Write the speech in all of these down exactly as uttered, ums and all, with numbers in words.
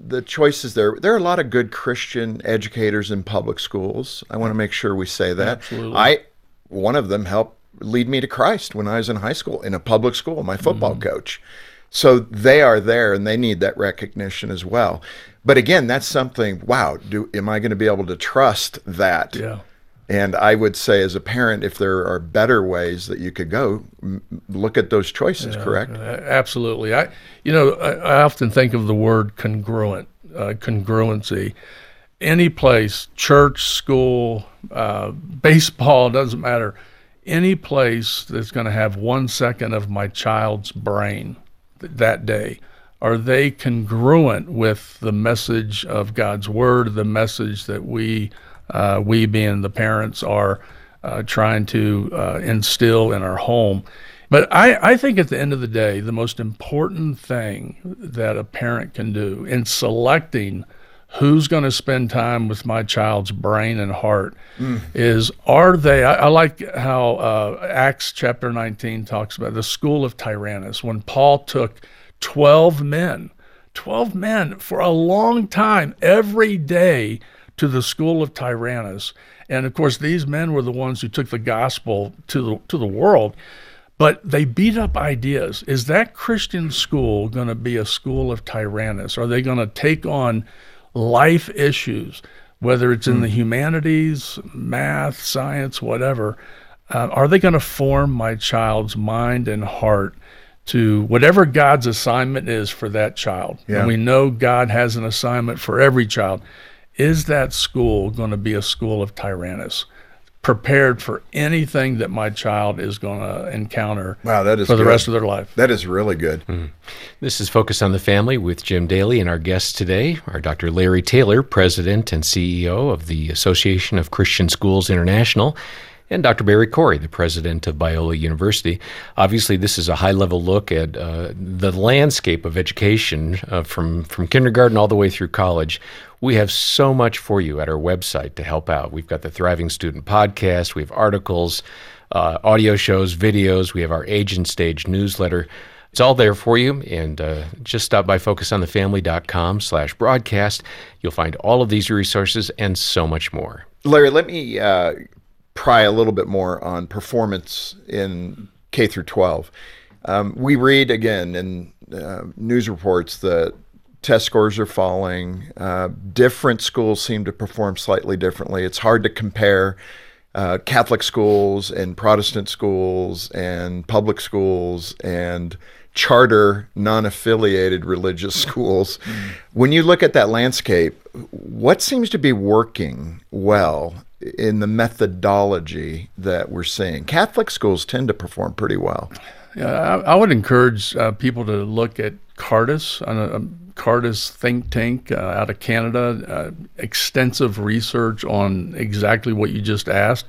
the choices there. There are a lot of good Christian educators in public schools. I want to make sure we say that. Absolutely. I, one of them helped lead me to Christ when I was in high school, in a public school, my football mm. coach. So they are there, and they need that recognition as well. But again, that's something, wow, do am I going to be able to trust that? Yeah. And I would say as a parent, if there are better ways that you could go, m- look at those choices, yeah, correct? Uh, absolutely. I, you know, I, I often think of the word congruent, uh, congruency. Any place, church, school, uh, baseball, doesn't matter. Any place that's going to have one second of my child's brain th- that day, are they congruent with the message of God's Word, the message that we Uh, we being the parents are uh, trying to uh, instill in our home? But I, I think at the end of the day, the most important thing that a parent can do in selecting who's going to spend time with my child's brain and heart mm. is, are they, I, I like how uh, Acts chapter nineteen talks about the school of Tyrannus, when Paul took twelve men, twelve men for a long time, every day, to the school of Tyrannus. And of course, these men were the ones who took the gospel to the, to the world, but they beat up ideas. Is that Christian school going to be a school of Tyrannus? Are they going to take on life issues, whether it's in mm. the humanities, math, science, whatever? Uh, are they going to form my child's mind and heart to whatever God's assignment is for that child? Yeah. And we know God has an assignment for every child. Is that school going to be a school of Tyrannus, prepared for anything that my child is going to encounter wow, that is for the good. rest of their life? That is really good. Mm. This is Focus on the Family with Jim Daly, and our guests today are Doctor Larry Taylor, President and C E O of the Association of Christian Schools International, and Doctor Barry Corey, the president of Biola University. Obviously, this is a high-level look at uh, the landscape of education uh, from, from kindergarten all the way through college. We have so much for you at our website to help out. We've got the Thriving Student Podcast. We have articles, uh, audio shows, videos. We have our Age and Stage newsletter. It's all there for you, and uh, just stop by focusonthefamily.com slash broadcast. You'll find all of these resources and so much more. Larry, let me uh, pry a little bit more on performance in K through twelve. Um, we read, again, in uh, news reports that test scores are falling. Uh, different schools seem to perform slightly differently. It's hard to compare uh, Catholic schools and Protestant schools and public schools and charter non-affiliated religious schools. Mm. When you look at that landscape, what seems to be working well in the methodology that we're seeing? Catholic schools tend to perform pretty well. Yeah, I, I would encourage uh, people to look at Cardis, a, a Cardis think tank uh, out of Canada, uh, extensive research on exactly what you just asked.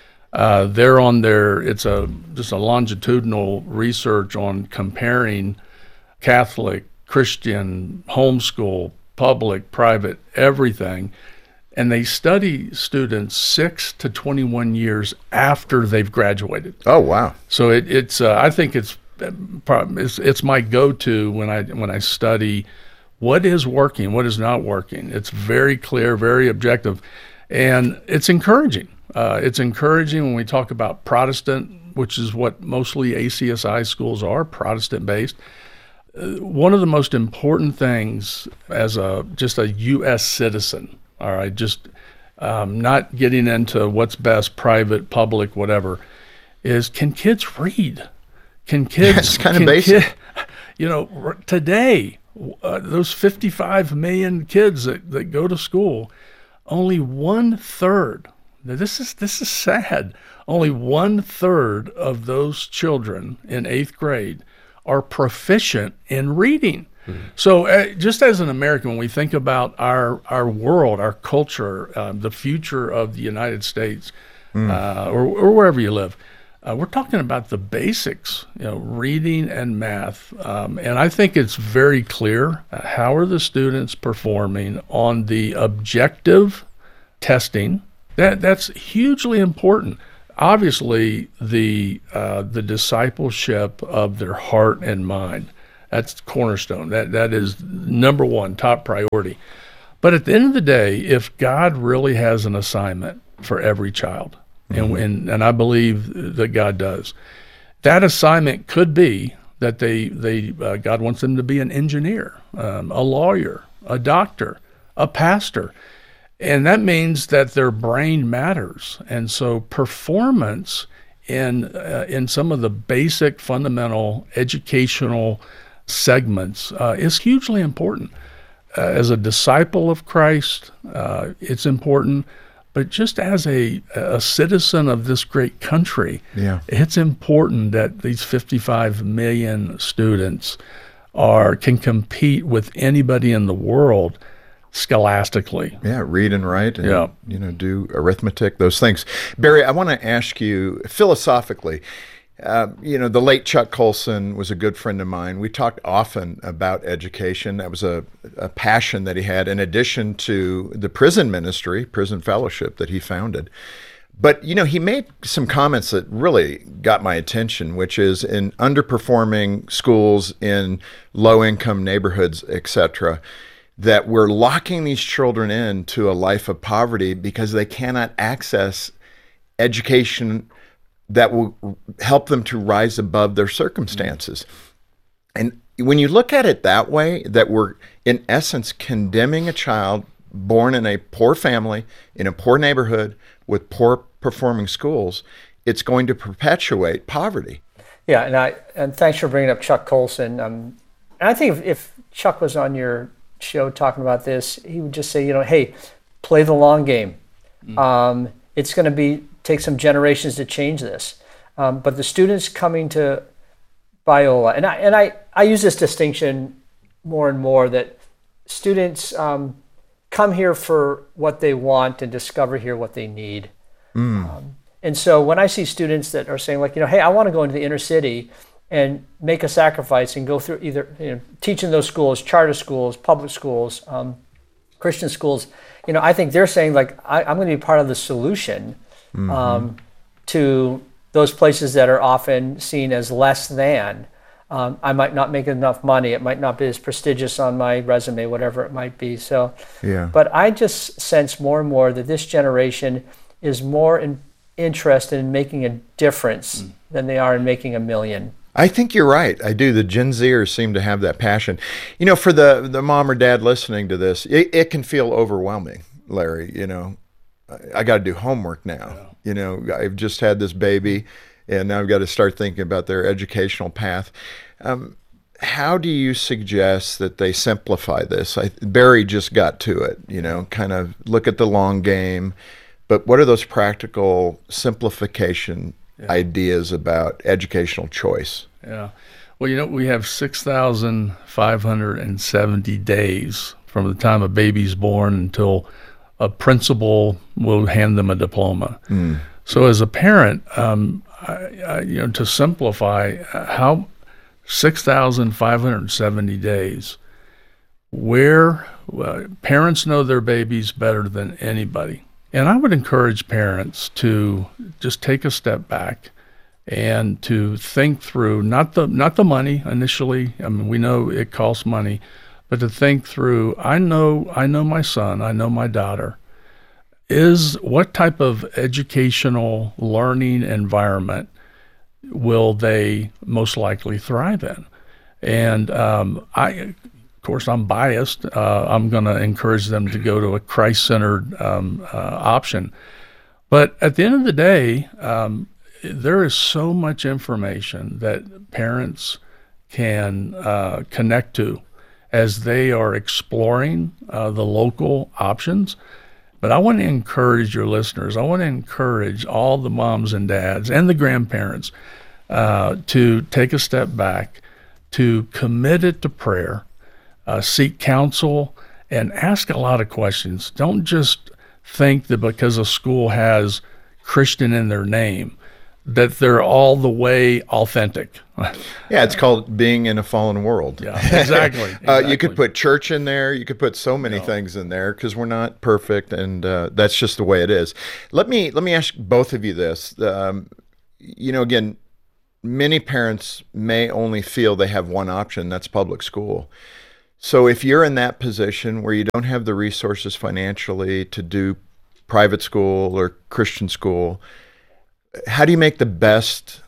Uh, they're on their, it's a just a longitudinal research on comparing Catholic, Christian, homeschool, public, private, everything. And they study students six to twenty-one years after they've graduated. Oh, wow. So it, it's, uh, I think it's, it's, it's my go-to when I, when I study what is working, what is not working. It's very clear, very objective, and it's encouraging. Uh, it's encouraging when we talk about Protestant, which is what mostly A C S I schools are, Protestant-based. Uh, one of the most important things as a just a U S citizen, all right, just um, not getting into what's best, private, public, whatever, is can kids read? Can kids? Yeah, it's kind of can basic. Kid, you know, today, uh, those fifty-five million kids that, that go to school, only one third. Now this is this is sad. Only one third of those children in eighth grade are proficient in reading. Mm-hmm. So, uh, just as an American, when we think about our our world, our culture, uh, the future of the United States, mm. uh, or, or wherever you live, uh, we're talking about the basics, you know, reading and math. Um, and I think it's very clear uh, how are the students performing on the objective testing. That that's hugely important. Obviously, the uh, the discipleship of their heart and mind. That's cornerstone. That that is number one, top priority. But at the end of the day, if God really has an assignment for every child, mm-hmm. and, and and I believe that God does, that assignment could be that they they uh, God wants them to be an engineer, um, a lawyer, a doctor, a pastor, and that means that their brain matters. And so performance in uh, in some of the basic fundamental educational segments uh, is hugely important. Uh, as a disciple of Christ, uh, it's important. But just as a, a citizen of this great country, yeah. it's important that these fifty-five million students are can compete with anybody in the world scholastically. Yeah, read and write and yeah. you know, do arithmetic, those things. Barry, I want to ask you philosophically, Uh, you know, the late Chuck Colson was a good friend of mine. We talked often about education. That was a, a passion that he had, in addition to the prison ministry, prison fellowship that he founded. But, you know, he made some comments that really got my attention, which is in underperforming schools in low-income neighborhoods, et cetera, that we're locking these children into a life of poverty because they cannot access education that will help them to rise above their circumstances. And when you look at it that way, that we're in essence condemning a child born in a poor family, in a poor neighborhood, with poor performing schools, it's going to perpetuate poverty. Yeah, and I and thanks for bringing up Chuck Colson. Um, and I think if, if Chuck was on your show talking about this, he would just say, you know, hey, play the long game. Mm. Um, it's going to be take some generations to change this. Um, but the students coming to Biola, and I and I, I use this distinction more and more, that students um, come here for what they want and discover here what they need. Mm. Um, and so when I see students that are saying, like, you know, hey, I want to go into the inner city and make a sacrifice and go through either, you know, teach in those schools, charter schools, public schools, um, Christian schools, you know, I think they're saying, like, I, I'm going to be part of the solution. Mm-hmm. Um, to those places that are often seen as less than. Um, I might not make enough money. It might not be as prestigious on my resume, whatever it might be. So, yeah. But I just sense more and more that this generation is more in, interested in making a difference mm. than they are in making a million. I think you're right. I do. The Gen Zers seem to have that passion. You know, for the, the mom or dad listening to this, it, it can feel overwhelming, Larry, you know. I got to do homework now. Yeah. You know, I've just had this baby, and now I've got to start thinking about their educational path. Um, how do you suggest that they simplify this? I, Barry just got to it, you know, kind of look at the long game. But what are those practical simplification yeah. ideas about educational choice? Yeah. Well, you know, we have six thousand five hundred seventy days from the time a baby's born until a principal will hand them a diploma. Mm. So as a parent, um, I, I, you know, to simplify, how six thousand five hundred seventy days, where uh, parents know their babies better than anybody. And I would encourage parents to just take a step back and to think through, not the not the money initially. I mean, we know it costs money, but to think through, I know I know my son, I know my daughter, is what type of educational learning environment will they most likely thrive in? And um, I, of course, I'm biased. Uh, I'm going to encourage them to go to a Christ-centered um, uh, option. But at the end of the day, um, there is so much information that parents can uh, connect to as they are exploring uh, the local options. But I want to encourage your listeners, I want to encourage all the moms and dads and the grandparents uh, to take a step back, to commit it to prayer, uh, seek counsel, and ask a lot of questions. Don't just think that because a school has Christian in their name, that they're all the way authentic. Yeah, it's called being in a fallen world. Yeah, exactly. exactly. Uh, you could put church in there. You could put so many no. things in there because we're not perfect, and uh, that's just the way it is. Let me let me ask both of you this. Um, you know, again, many parents may only feel they have one option, that's public school. So if you're in that position where you don't have the resources financially to do private school or Christian school, how do you make the best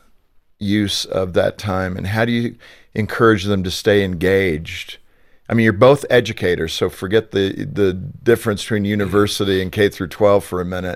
use of that time, and how do you encourage them to stay engaged? I mean, you're both educators, so forget the the difference between university and K through twelve for a minute.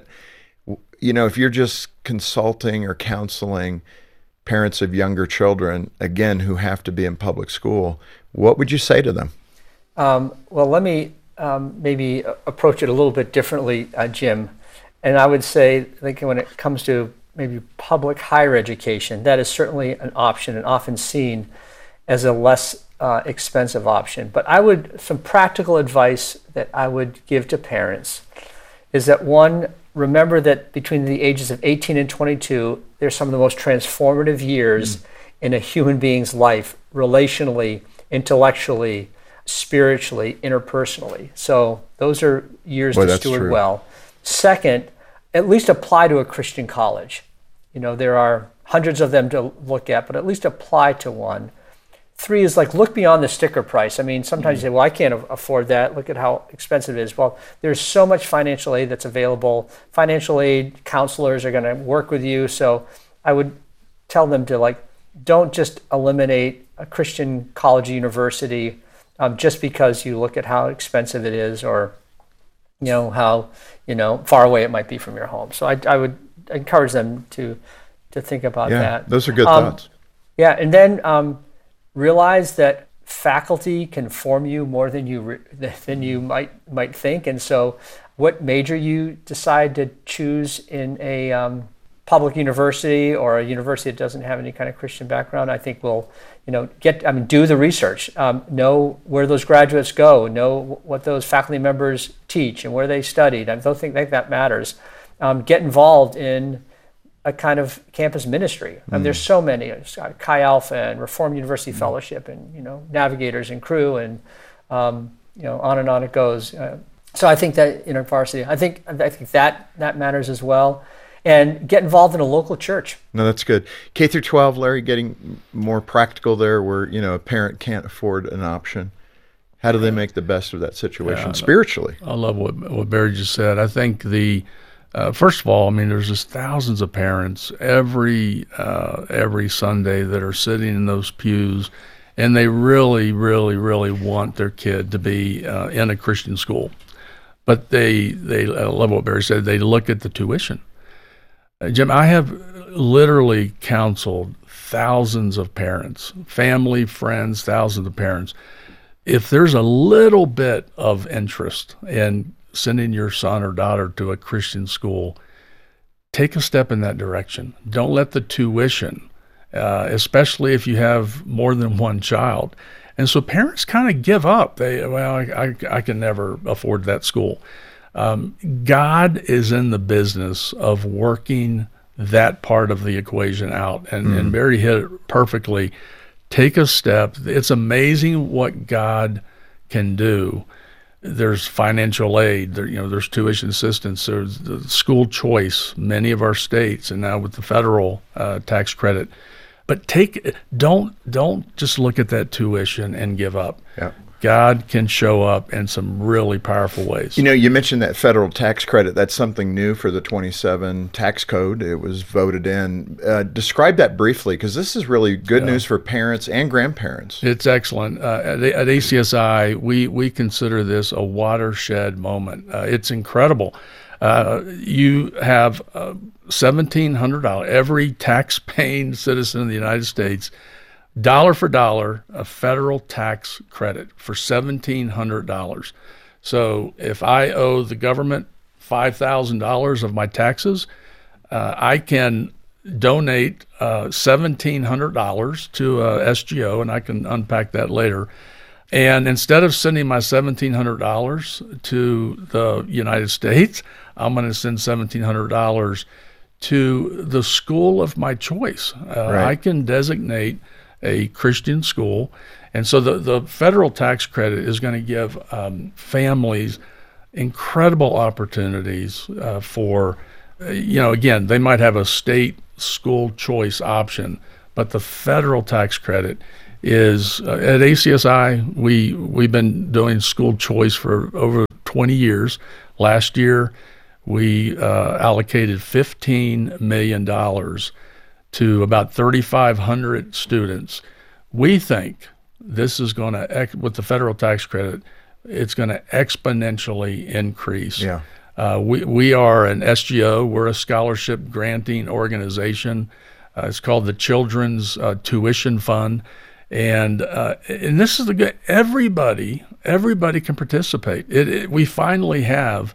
You know, if you're just consulting or counseling parents of younger children, again, who have to be in public school, what would you say to them? Um, well, let me um, maybe approach it a little bit differently, uh, Jim. And I would say, I think when it comes to maybe public higher education, that is certainly an option and often seen as a less uh, expensive option. But I would, some practical advice that I would give to parents is that, one, remember that between the ages of eighteen and twenty-two, they're some of the most transformative years mm. in a human being's life, relationally, intellectually, spiritually, interpersonally. So those are years Boy, to that's steward true. well. Second, at least apply to a Christian college. You know, there are hundreds of them to look at, but at least apply to one. Three is like, look beyond the sticker price. I mean, sometimes you say, well, I can't afford that. Look at how expensive it is. Well, there's so much financial aid that's available. Financial aid counselors are going to work with you. So I would tell them to, like, don't just eliminate a Christian college or university um, just because you look at how expensive it is, or, you know, how, you know, far away it might be from your home. So I, I would encourage them to to think about yeah, that. Those are good um, thoughts. Yeah, and then um, realize that faculty can form you more than you re- than you might might think. And so, what major you decide to choose in a um, public university or a university that doesn't have any kind of Christian background, I think will, you know, get. I mean, do the research, um, know where those graduates go, know what those faculty members teach and where they studied. I don't think that matters. Um, get involved in a kind of campus ministry. Mm. And there's so many, Chi Alpha and Reformed University mm. Fellowship, and, you know, Navigators and Crew, and um, you know, on and on it goes. Uh, so I think that, you know, varsity, I think I think that that matters as well. And get involved in a local church. No, that's good. K through twelve, Larry, getting more practical there, where, you know, a parent can't afford an option. How do they make the best of that situation yeah, spiritually? I love what what Barry just said. I think the Uh, first of all, I mean, there's just thousands of parents every uh, every Sunday that are sitting in those pews, and they really, really, really want their kid to be uh, in a Christian school. But they, they I love what Barry said, they look at the tuition. Uh, Jim, I have literally counseled thousands of parents, family, friends, thousands of parents. If there's a little bit of interest in sending your son or daughter to a Christian school, take a step in that direction. Don't let the tuition, uh, especially if you have more than one child. And so parents kind of give up. They, well, I, I, I can never afford that school. Um, God is in the business of working that part of the equation out. And, mm. and Barry hit it perfectly. Take a step. It's amazing what God can do. There's financial aid, there, you know, there's tuition assistance, there's the school choice, many of our states, and now with the federal uh, tax credit. But take, don't don't just look at that tuition and give up. Yeah. God can show up in some really powerful ways. You know, you mentioned that federal tax credit. That's something new for the twenty-seven tax code. It was voted in. Uh, describe that briefly, because this is really good yeah. news for parents and grandparents. It's excellent. Uh, at, at A C S I, we, we consider this a watershed moment. Uh, it's incredible. Uh, you have uh, seventeen hundred dollars. Every tax-paying citizen in the United States, dollar for dollar, a federal tax credit for seventeen hundred dollars. So if I owe the government five thousand dollars of my taxes, uh, I can donate uh, seventeen hundred dollars to uh, S G O, and I can unpack that later. And instead of sending my seventeen hundred dollars to the United States, I'm going to send seventeen hundred dollars to the school of my choice. Uh, right. I can designate a Christian school. And so the, the federal tax credit is going to give um, families incredible opportunities uh, for, uh, you know, again, they might have a state school choice option, but the federal tax credit is uh, at A C S I. We we've been doing school choice for over twenty years. Last year, we uh, allocated fifteen million dollars to about thirty-five hundred students. We think this is going to, with the federal tax credit, it's going to exponentially increase. Yeah. Uh, we we are an S G O. We're a scholarship granting organization. Uh, it's called the Children's uh, Tuition Fund. And uh, and this is the good. Everybody, everybody can participate. It, it, we finally have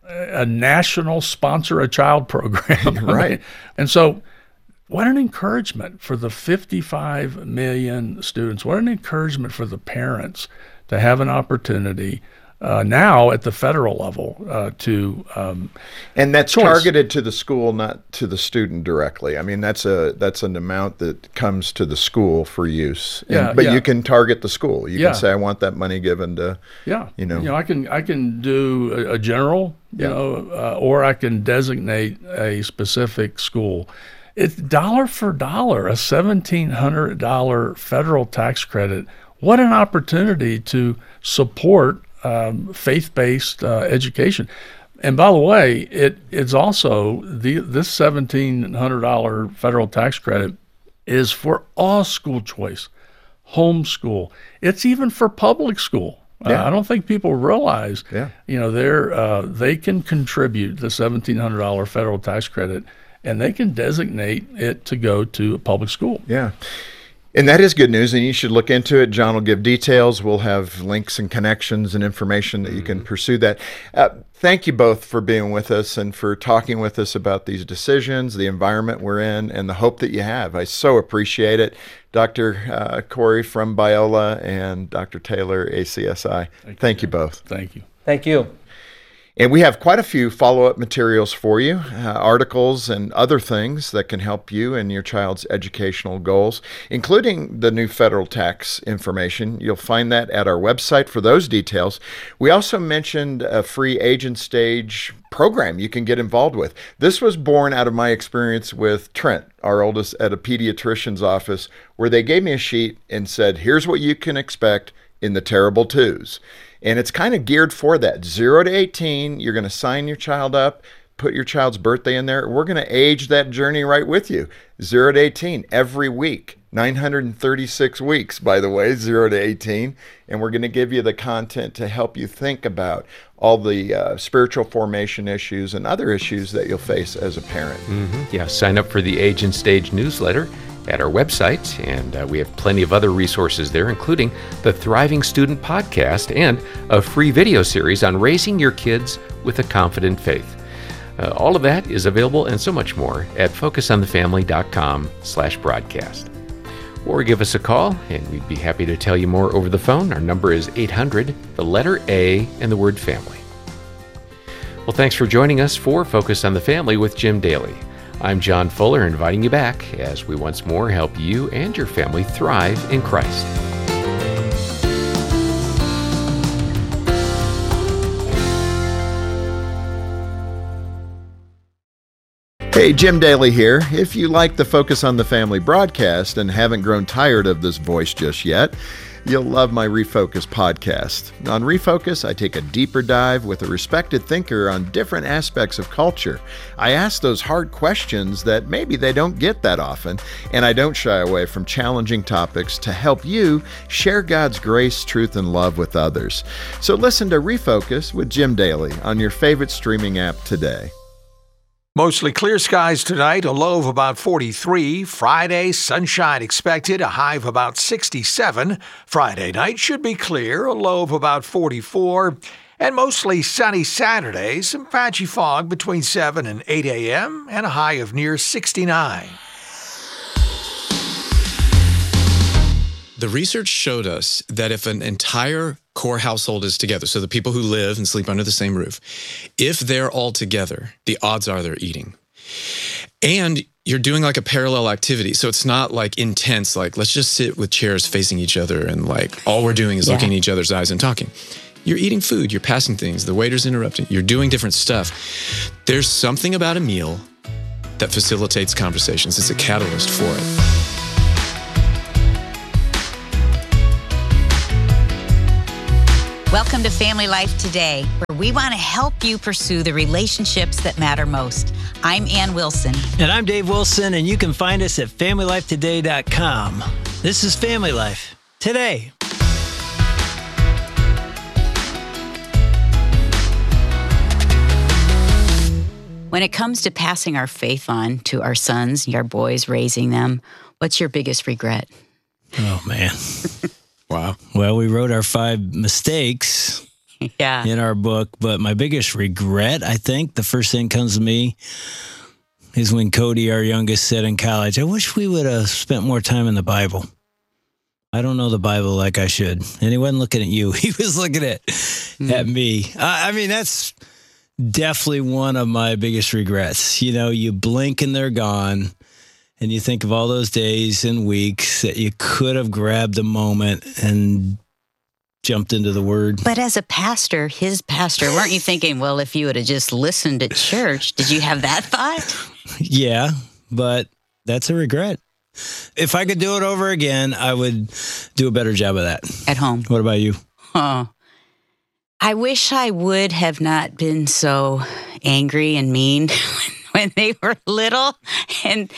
a national sponsor a child program, right? And so, what an encouragement for the fifty-five million students! What an encouragement for the parents to have an opportunity uh, now at the federal level uh, to um, and that's choice. Targeted to the school, not to the student directly. I mean, that's a that's an amount that comes to the school for use. And, Yeah, but yeah. you can target the school. You Yeah. can say, I want that money given to, yeah, you know, you know, I can I can do a, a general, you Yeah. know, uh, or I can designate a specific school. It's dollar for dollar, a seventeen hundred dollar federal tax credit. What an opportunity to support um, faith-based uh, education. And by the way, it it's also the this seventeen hundred dollar federal tax credit is for all school choice, homeschool. It's even for public school. Yeah. Uh, I don't think people realize, Yeah. you know, they're uh, they can contribute the seventeen hundred dollar federal tax credit, and they can designate it to go to a public school. yeah. And that is good news, and you should look into it. John will give details. We'll have links and connections and information that you can pursue that. Uh, thank you both for being with us and for talking with us about these decisions, the environment we're in, and the hope that you have. I so appreciate it. Doctor Uh, Corey from Biola and Doctor Taylor, A C S I. Thank, thank you both. Thank you. Thank you. And we have quite a few follow-up materials for you, uh, articles and other things that can help you in your child's educational goals, including the new federal tax information. You'll find that at our website for those details. We also mentioned a free Agent Stage program you can get involved with. This was born out of my experience with Trent, our oldest, at a pediatrician's office, where they gave me a sheet and said, here's what you can expect in the terrible twos. And it's kind of geared for that. Zero to eighteen, you're going to sign your child up, put your child's birthday in there. We're going to age that journey right with you. Zero to eighteen every week. nine hundred thirty-six weeks, by the way, zero to eighteen. And we're going to give you the content to help you think about all the uh, spiritual formation issues and other issues that you'll face as a parent. Mm-hmm. Yeah, sign up for the Agent Stage newsletter at our website, and uh, we have plenty of other resources there, including the Thriving Student podcast and a free video series on raising your kids with a confident faith. Uh, all of that is available and so much more at focusonthefamily.com slash broadcast. Or give us a call, and we'd be happy to tell you more over the phone. Our number is eight hundred, the letter A, and the word family. Well, thanks for joining us for Focus on the Family with Jim Daly. I'm John Fuller, inviting you back as we once more help you and your family thrive in Christ. Hey, Jim Daly here. If you like the Focus on the Family broadcast and haven't grown tired of this voice just yet, you'll love my Refocus podcast. On Refocus, I take a deeper dive with a respected thinker on different aspects of culture. I ask those hard questions that maybe they don't get that often, and I don't shy away from challenging topics to help you share God's grace, truth, and love with others. So listen to Refocus with Jim Daly on your favorite streaming app today. Mostly clear skies tonight, a low of about forty-three. Friday, sunshine expected, a high of about sixty-seven. Friday night should be clear, a low of about forty-four. And mostly sunny Saturday, some patchy fog between seven and eight a.m. and a high of near sixty-nine. The research showed us that if an entire core household is together, so the people who live and sleep under the same roof, if they're all together, the odds are they're eating. And you're doing like a parallel activity. So it's not like intense, like let's just sit with chairs facing each other and like all we're doing is yeah. looking in each other's eyes and talking. You're eating food, you're passing things, the waiter's interrupting, you're doing different stuff. There's something about a meal that facilitates conversations. It's a catalyst for it. Welcome to Family Life Today, where we want to help you pursue the relationships that matter most. I'm Ann Wilson. And I'm Dave Wilson, and you can find us at family life today dot com. This is Family Life Today. When it comes to passing our faith on to our sons, our boys, raising them, what's your biggest regret? Oh, man. Wow. Well, we wrote our five mistakes Yeah. in our book, but my biggest regret, I think, the first thing comes to me is when Cody, our youngest, said in college, I wish we would have spent more time in the Bible. I don't know the Bible like I should. And he wasn't looking at you. He was looking at, mm. at me. I, I mean, that's definitely one of my biggest regrets. You know, you blink and they're gone. And you think of all those days and weeks that you could have grabbed a moment and jumped into the Word. But as a pastor, his pastor, weren't you thinking, well, if you would have just listened at church, did you have that thought? Yeah, but that's a regret. If I could do it over again, I would do a better job of that. At home. What about you? Oh, I wish I would have not been so angry and mean when they were little. And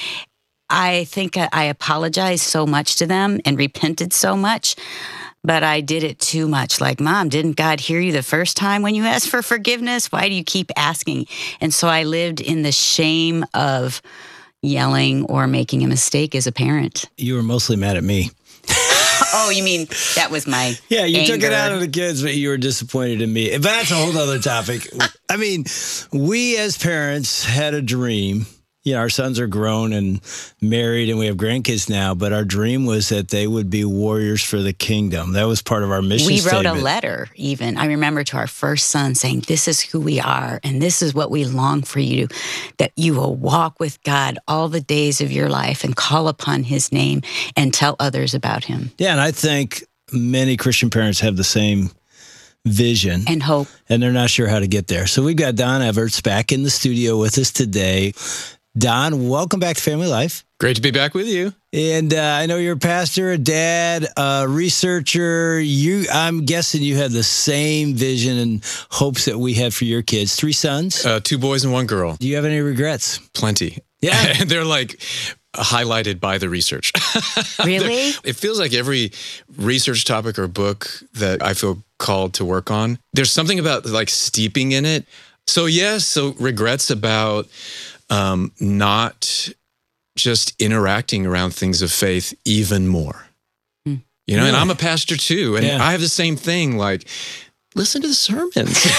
I think I apologized so much to them and repented so much, but I did it too much. Like, Mom, didn't God hear you the first time when you asked for forgiveness? Why do you keep asking? And so I lived in the shame of yelling or making a mistake as a parent. You were mostly mad at me. Oh, you mean that was my Yeah, you anger. took it out of the kids, but you were disappointed in me. But that's a whole other topic. I mean, we as parents had a dream. You know, our sons are grown and married and we have grandkids now, but our dream was that they would be warriors for the kingdom. That was part of our mission We statement. wrote a letter even. I remember to our first son saying, this is who we are and this is what we long for you to, that you will walk with God all the days of your life and call upon his name and tell others about him. Yeah, and I think many Christian parents have the same vision. And hope. And they're not sure how to get there. So we've got Don Everts back in the studio with us today. Don, welcome back to Family Life. Great to be back with you. And uh, I know you're a pastor, a dad, a researcher. You, I'm guessing you have the same vision and hopes that we had for your kids. Three sons? Uh, two boys and one girl. Do you have any regrets? Plenty. Yeah. And they're like highlighted by the research. Really? It feels like every research topic or book that I feel called to work on, there's something about like steeping in it. So yes, so regrets about um, not just interacting around things of faith even more. Mm. You know, yeah. And I'm a pastor too, and yeah. I have the same thing, like, listen to the sermons.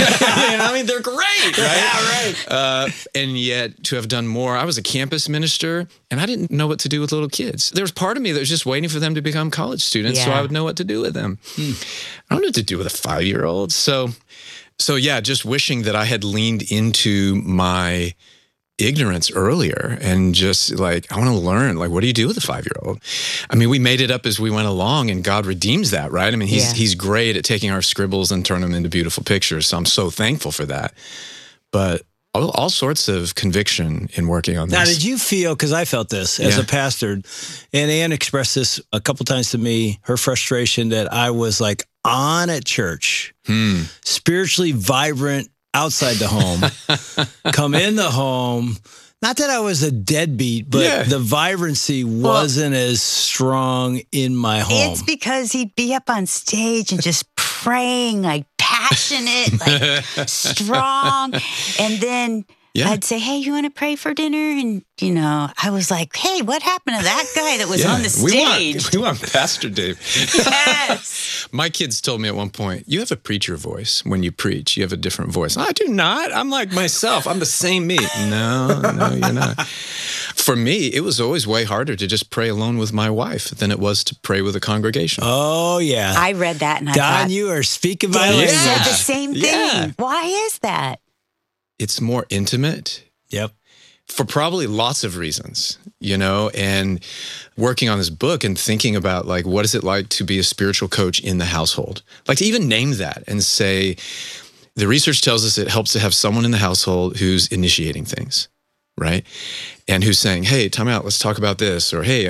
I mean, they're great, right? Yeah, right. Uh, and yet, to have done more, I was a campus minister, and I didn't know what to do with little kids. There was part of me that was just waiting for them to become college students, yeah. so I would know what to do with them. Hmm. I don't know what to do with a five-year-old. So, so yeah, just wishing that I had leaned into my ignorance earlier and just like, I want to learn, like, what do you do with a five-year-old? I mean, we made it up as we went along and God redeems that, right? I mean, he's, yeah. he's great at taking our scribbles and turning them into beautiful pictures. So I'm so thankful for that. But all, all sorts of conviction in working on this. Now, did you feel, because I felt this as Yeah. a pastor, and Ann expressed this a couple times to me, her frustration that I was like on at church, Hmm. spiritually vibrant outside the home, come in the home. Not that I was a deadbeat, but Yeah. the vibrancy wasn't as strong in my home. It's because he'd be up on stage and just praying, like passionate, like strong. And then Yeah. I'd say, hey, you want to pray for dinner? And, you know, I was like, hey, what happened to that guy that was Yeah. on the We stage? want, we want Pastor Dave. Yes. My kids told me at one point, you have a preacher voice when you preach. You have a different voice. I do not. I'm like myself. I'm the same me. No, no, you're not. For me, it was always way harder to just pray alone with my wife than it was to pray with a congregation. Oh, yeah. I read that and I Don, thought, you are speaking my Dave language. said the same thing. Yeah. Why is that? It's more intimate. Yep. For probably lots of reasons, you know, and working on this book and thinking about, like, what is it like to be a spiritual coach in the household? Like, to even name that and say, the research tells us it helps to have someone in the household who's initiating things, right? And who's saying, hey, time out, let's talk about this. Or, hey, I'm going to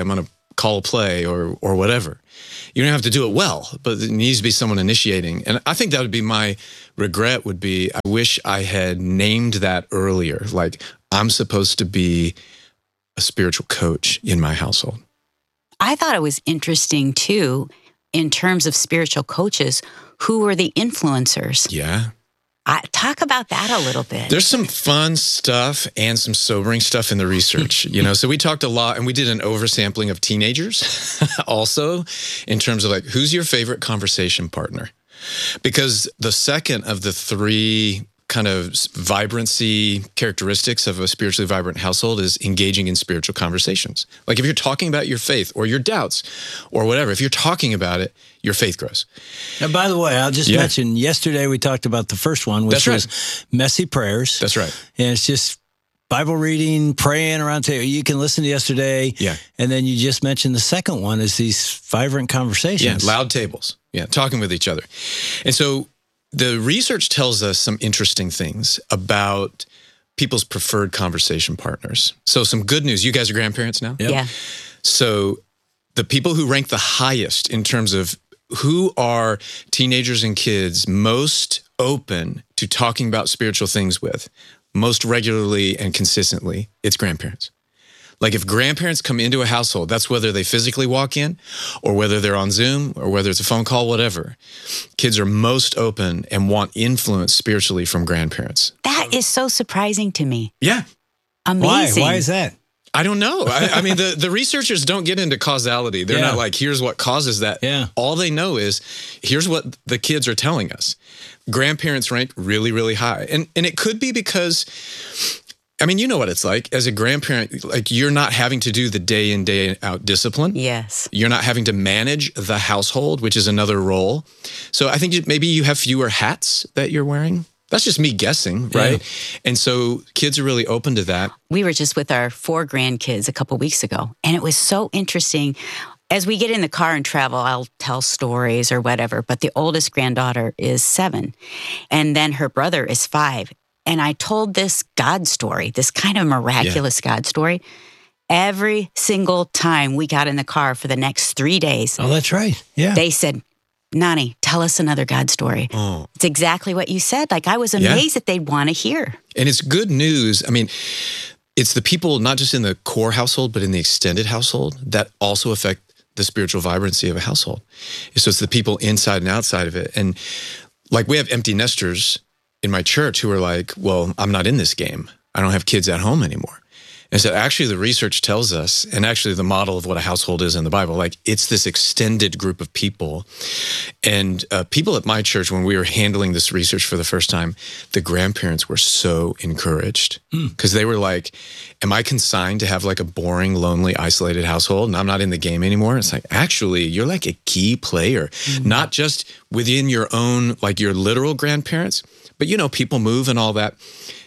call a play or or whatever. You don't have to do it well, but it needs to be someone initiating. And I think that would be my regret would be, I wish I had named that earlier. Like, I'm supposed to be a spiritual coach in my household. I thought it was interesting, too, in terms of spiritual coaches, who were the influencers? Yeah. I, talk about that a little bit. There's some fun stuff and some sobering stuff in the research, you know. So we talked a lot, and we did an oversampling of teenagers also, in terms of like, who's your favorite conversation partner? Because the second of the three kind of vibrancy characteristics of a spiritually vibrant household is engaging in spiritual conversations. Like if you're talking about your faith or your doubts or whatever, if you're talking about it, your faith grows. And by the way, I'll just Yeah. mention, yesterday we talked about the first one, which That's right. was messy prayers. That's right. And it's just Bible reading, praying around table. You can listen to yesterday. Yeah. And then you just mentioned the second one is these vibrant Yeah, conversations. loud tables. Yeah, talking with each other. And so the research tells us some interesting things about people's preferred conversation partners. So some good news. You guys are grandparents now? Yep. Yeah. So the people who rank the highest in terms of who are teenagers and kids most open to talking about spiritual things with, most regularly and consistently, it's grandparents. Like if grandparents come into a household, that's whether they physically walk in or whether they're on Zoom or whether it's a phone call, whatever. Kids are most open and want influence spiritually from grandparents. That is so surprising to me. Yeah. Why? Amazing. Why is that? I don't know. I, I mean, the, the researchers don't get into causality. They're Yeah. not like, here's what causes that. Yeah. All they know is, here's what the kids are telling us. Grandparents rank really, really high. And and it could be because, I mean, you know what it's like. As a grandparent, like you're not having to do the day in, day out discipline. Yes. You're not having to manage the household, which is another role. So I think maybe you have fewer hats that you're wearing. That's just me guessing, right? And so kids are really open to that. We were just with our four grandkids a couple weeks ago, and it was so interesting. As we get in the car and travel, I'll tell stories or whatever, but the oldest granddaughter is seven, and then her brother is five. And I told this God story, this kind of miraculous God story, every single time we got in the car for the next three days. Oh, that's right. Yeah. They said, Nani, tell us another God story. Oh. It's exactly what you said. Like, I was Yeah. amazed that they'd want to hear. And it's good news. I mean, it's the people, not just in the core household, but in the extended household that also affect the spiritual vibrancy of a household. So it's the people inside and outside of it. And like we have empty nesters in my church who are like, well, I'm not in this game. I don't have kids at home anymore. And so actually the research tells us, and actually the model of what a household is in the Bible, like it's this extended group of people. And uh, people at my church, when we were handling this research for the first time, the grandparents were so encouraged because they were like, am I consigned to have like a boring, lonely, isolated household and I'm not in the game anymore? It's like, actually, you're like a key player, not just within your own, like your literal grandparents, but you know, people move and all that.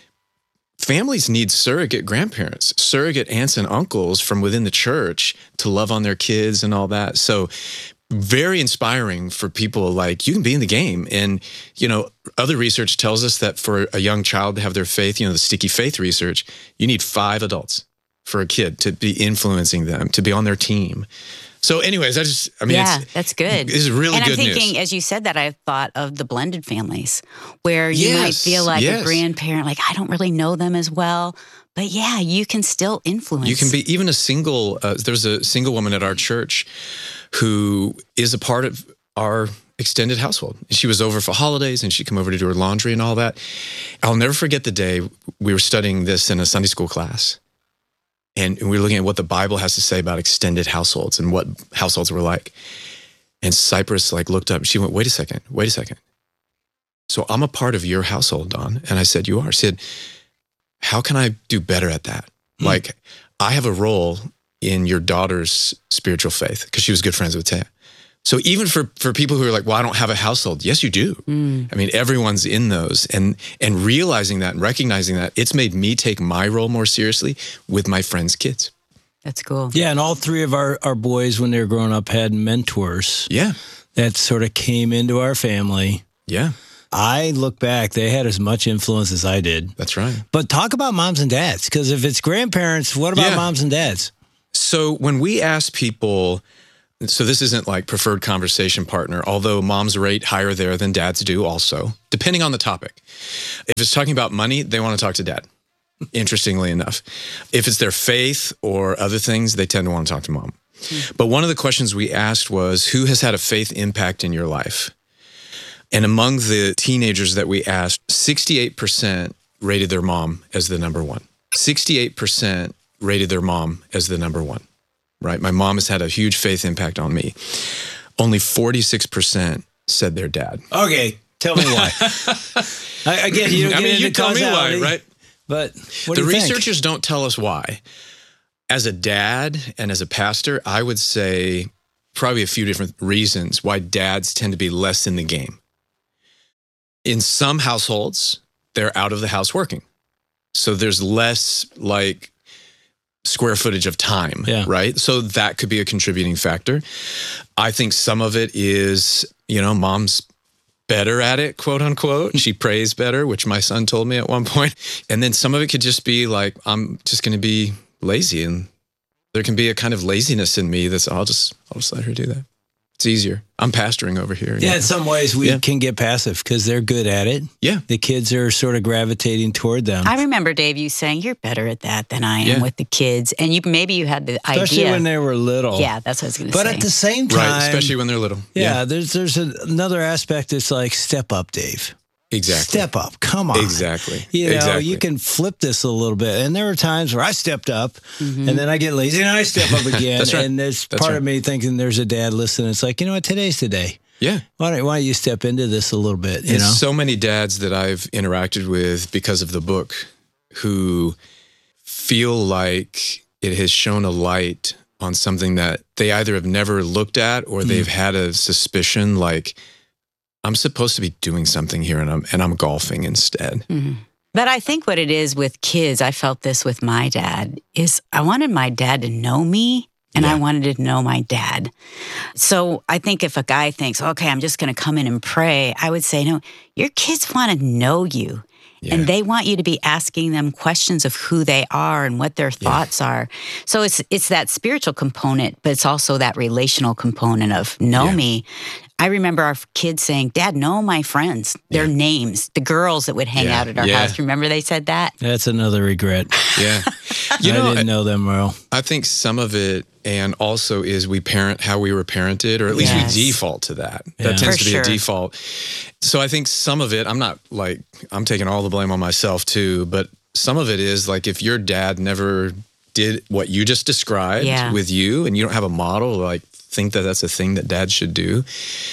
Families need surrogate grandparents, surrogate aunts and uncles from within the church to love on their kids and all that. So very inspiring for people like you can be in the game. And, you know, other research tells us that for a young child to have their faith, you know, the sticky faith research, you need five adults for a kid to be influencing them, to be on their team. So anyways, I just, I mean, yeah, it's, that's good. This is really and good I'm thinking, news. as you said that, I thought of the blended families where you might Yes, feel like yes. a grandparent, like, I don't really know them as well. But yeah, you can still influence. You can be even a single, uh, there's a single woman at our church who is a part of our extended household. She was over for holidays and she'd come over to do her laundry and all that. I'll never forget the day we were studying this in a Sunday school class. And we were looking at what the Bible has to say about extended households and what households were like. And Cypress like looked up and she went, wait a second, wait a second. So I'm a part of your household, Don. And I said, you are. I said, how can I do better at that? Mm. Like I have a role in your daughter's spiritual faith because she was good friends with Taya. So even for, for people who are like, well, I don't have a household. Yes, you do. Mm. I mean, everyone's in those. And and realizing that and recognizing that, it's made me take my role more seriously with my friends' kids. That's cool. Yeah, and all three of our, our boys, when they were growing up, had mentors. Yeah. That sort of came into our family. Yeah. I look back, they had as much influence as I did. That's right. But talk about moms and dads, because if it's grandparents, what about Yeah. moms and dads? So when we ask people, so this isn't like preferred conversation partner, although moms rate higher there than dads do also, depending on the topic. If it's talking about money, they want to talk to dad, interestingly enough. If it's their faith or other things, they tend to want to talk to mom. Mm-hmm. But one of the questions we asked was, who has had a faith impact in your life? And among the teenagers that we asked, sixty-eight percent rated their mom as the number one. sixty-eight percent rated their mom as the number one, right? My mom has had a huge faith impact on me. Only forty-six percent said their dad. Okay, tell me why. I, again, you don't I get mean, into you tell me causality, why, right? But what the do you think? researchers don't tell us why. As a dad and as a pastor, I would say probably a few different reasons why dads tend to be less in the game. In some households, they're out of the house working. So there's less like square footage of time, yeah. right? So that could be a contributing factor. I think some of it is, you know, mom's better at it, quote unquote. She prays better, which my son told me at one point. And then some of it could just be like, I'm just going to be lazy. And there can be a kind of laziness in me that's, I'll just, I'll just let her do that. It's easier. I'm pastoring over here. Yeah, know? in some ways we yeah. can get passive because they're good at it. Yeah. The kids are sort of gravitating toward them. I remember, Dave, you saying you're better at that than I am yeah. with the kids. And you maybe you had the Especially idea. Especially when they were little. Yeah, that's what I was going to say. But at the same time. Right, especially when they're little. Yeah, yeah. there's there's a, another aspect that's like, step up, Dave. Exactly. Step up. Come on. Exactly. You know, exactly. you can flip this a little bit. And there were times where I stepped up mm-hmm. and then I get lazy and I step up again. That's right. And there's That's part right. of me thinking there's a dad listening. It's like, you know what? Today's the day. Yeah. Why don't, why don't you step into this a little bit? You and know, so many dads that I've interacted with because of the book who feel like it has shown a light on something that they either have never looked at or they've mm. had a suspicion like, I'm supposed to be doing something here and I'm, and I'm golfing instead. Mm-hmm. But I think what it is with kids, I felt this with my dad, is I wanted my dad to know me and yeah. I wanted to know my dad. So I think if a guy thinks, okay, I'm just going to come in and pray, I would say, no, your kids want to know you. Yeah. And they want you to be asking them questions of who they are and what their thoughts yeah. are. So it's it's that spiritual component, but it's also that relational component of know yeah. me. I remember our kids saying, Dad, know my friends, their yeah. names, the girls that would hang yeah. out at our yeah. house. Remember they said that? That's another regret. Yeah. You I know, didn't I, know them well. I think some of it, and also is we parent how we were parented, or at least yes. we default to that. Yeah. That tends For to be sure. a default. So I think some of it, I'm not like, I'm taking all the blame on myself too, but some of it is like if your dad never did what you just described yeah. with you and you don't have a model, like think that that's a thing that dads should do,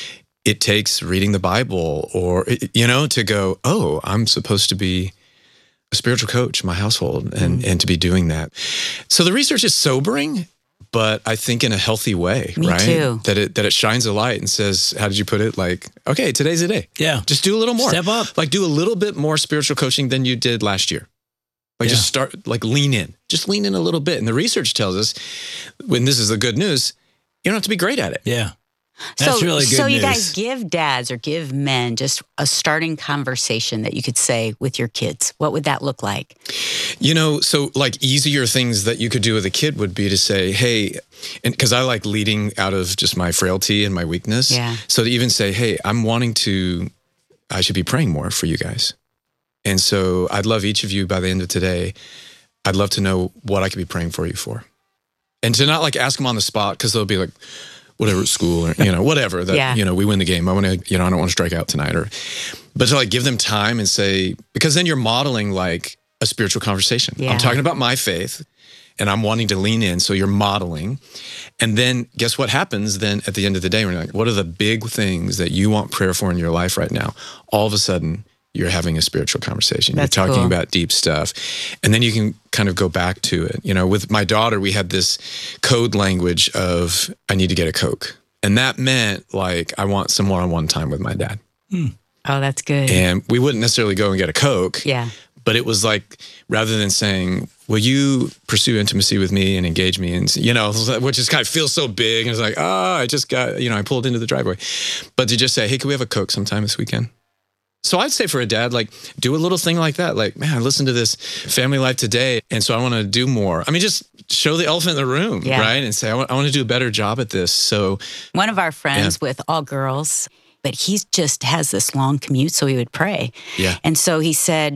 it takes reading the Bible or, you know, to go, oh, I'm supposed to be a spiritual coach in my household and, mm. and to be doing that. So the research is sobering, but I think in a healthy way, Me right? too. That it that it shines a light and says, how did you put it? Like, okay, today's the day. Yeah. Just do a little more. Step up. Like do a little bit more spiritual coaching than you did last year. Like Yeah. just start, like lean in. Just lean in a little bit. And the research tells us, when this is the good news, you don't have to be great at it. Yeah. That's so, really good So you news. guys give dads or give men just a starting conversation that you could say with your kids. What would that look like? You know, so like easier things that you could do with a kid would be to say, hey, and because I like leading out of just my frailty and my weakness. Yeah. So to even say, hey, I'm wanting to, I should be praying more for you guys. And so I'd love each of you by the end of today, I'd love to know what I could be praying for you for. And to not like ask them on the spot because they'll be like, whatever at school or, you know, whatever that, Yeah. you know, we win the game. I want to, you know, I don't want to strike out tonight or, but to like give them time and say, because then you're modeling like a spiritual conversation. Yeah. I'm talking about my faith and I'm wanting to lean in. So you're modeling. And then guess what happens then at the end of the day, when you're like, what are the big things that you want prayer for in your life right now? All of a sudden you're having a spiritual conversation. That's you're talking cool. about deep stuff. And then you can kind of go back to it. You know, with my daughter, we had this code language of, I need to get a Coke. And that meant like, I want some one-on-one time with my dad. Hmm. Oh, that's good. And we wouldn't necessarily go and get a Coke. Yeah. But it was like, rather than saying, will you pursue intimacy with me and engage me? And, you know, which is kind of feels so big. And it's like, oh, I just got, you know, I pulled into the driveway. But to just say, hey, can we have a Coke sometime this weekend? So I'd say for a dad, like, do a little thing like that. Like, man, I listened to this Family Life Today, and so I want to do more. I mean, just show the elephant in the room, Yeah. right? And say, I want, I want to do a better job at this. So One of our friends Yeah. with all girls, but he just has this long commute, so he would pray. Yeah. And so he said,